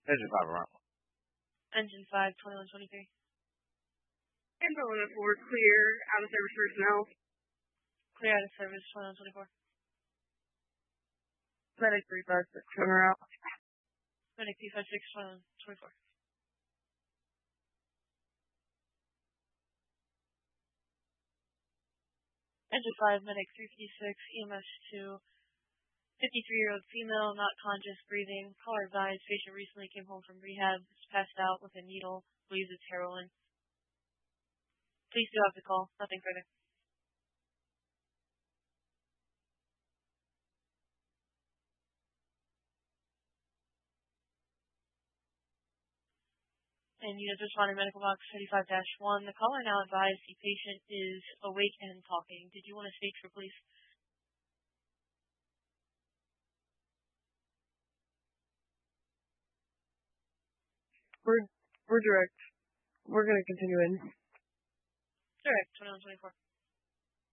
Engine 5 around. Engine 5, 2123. Info 104, clear, out of service personnel. Clear out of service, 2124. Medic 356, turn out. Medic 356, 2124. Engine 5, Medic 356, EMS 2, 53-year-old female, not conscious, breathing. Caller advised, patient recently came home from rehab, is passed out with a needle, believes it's heroin. Please do have the call, nothing further. And units responding medical box 35-1. The caller now advised the patient is awake and talking. Did you want to speak for police? We're direct. We're going to continue in. Direct, 2124.